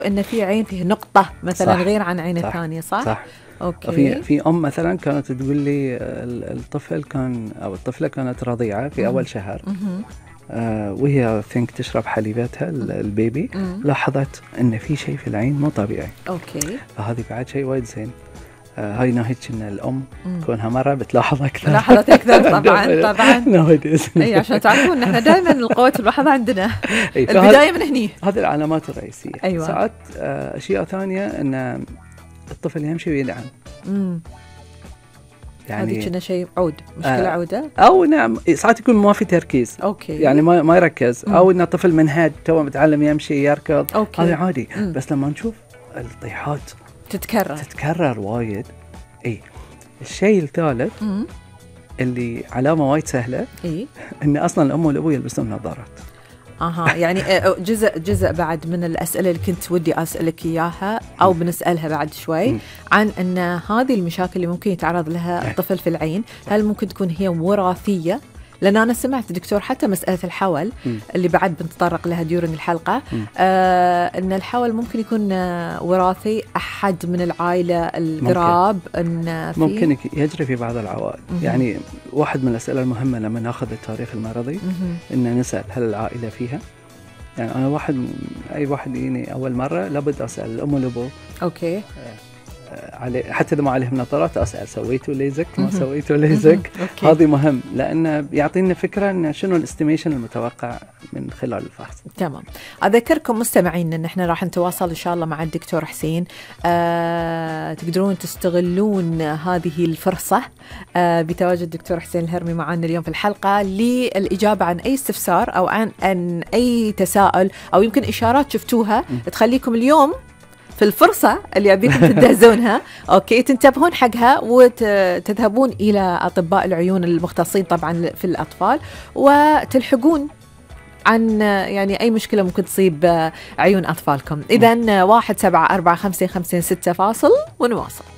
إن في عين فيه نقطة مثلا صح. غير عن عين صح. الثانية، صح؟ صح. أوكي. في أم مثلا كانت تقول لي الطفل كان أو الطفلة كانت رضيعة في أول شهر، وهي تشرب حليبتها البيبي، لاحظت أن في شيء في العين مو طبيعي. أوكي. فهذه بعد شيء وايد زين. هاي ناهيك ان الام كونها مره بتلاحظ اكثر. لاحظت اكثر طبعا طبعا. اي عشان تعرفون ان احنا دائما القوه الملاحظه عندنا البدايه من هني. هذه العلامات الرئيسيه. أيوة. ساعات اشياء ثانيه ان الطفل يمشي ويدعم. يعني هذه كنا شيء عود، مشكله عوده، او نعم ساعات يكون ما في تركيز. اوكي. يعني ما يركز، او ان الطفل منهج تو متعلم يمشي يركض، هذا عادي. بس لما نشوف الطيحات تتكرر وايد. الشيء الثالث اللي علامة وايد سهلة، إن أصلاً الأم والأبو يلبسون نظارات. يعني جزء بعد من الأسئلة اللي كنت ودي أسألك إياها أو بنسألها بعد شوي عن أن هذه المشاكل اللي ممكن يتعرض لها الطفل في العين، هل ممكن تكون هي وراثية؟ لأن أنا سمعت دكتور حتى مسألة الحول اللي بعد بنتطرق لها ديورين الحلقة، أن الحول ممكن يكون وراثي، أحد من العائلة القراب ممكن يجري في بعض العوائل. يعني واحد من الأسئلة المهمة لما ناخذ التاريخ المرضي إن نسأل هل العائلة فيها. يعني أنا أي واحد يجيني أول مرة لابد أسأل الأم والأبو. أوكي. حتى إذا ما عليهم نظارات أسأل سويتوا ليزك ما سويتوا ليزك. هذه مهم لأنه بيعطينا فكرة إن شنو الاستيميشن المتوقع من خلال الفحص. تمام. أذكركم مستمعين إن إحنا راح نتواصل إن شاء الله مع الدكتور حسين. تقدرون تستغلون هذه الفرصة بتواجد الدكتور حسين الهرمي معنا اليوم في الحلقة للإجابة عن أي استفسار أو عن أي تساؤل أو يمكن إشارات شفتوها تخليكم اليوم في الفرصة اللي أبيكم تنتهزونها. أوكي، تنتبهون حقها وتذهبون إلى أطباء العيون المختصين طبعا في الأطفال وتلحقون عن يعني أي مشكلة ممكن تصيب عيون أطفالكم. إذن 1745556 فاصل ونواصل.